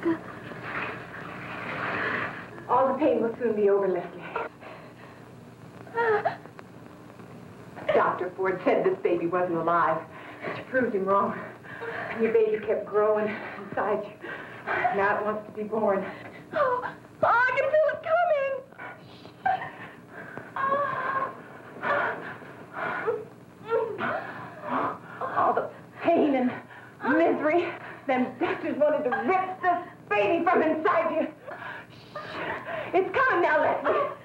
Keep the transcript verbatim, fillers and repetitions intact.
Oscar. All the pain will soon be over, Leslie. Doctor Ford said this baby wasn't alive, but you proved him wrong. And your baby kept growing inside you. Now it wants to be born. Oh, oh I can feel it coming. All the pain and misery. Them doctors wanted to rip this baby from inside you. Shh. It's coming now, Leslie.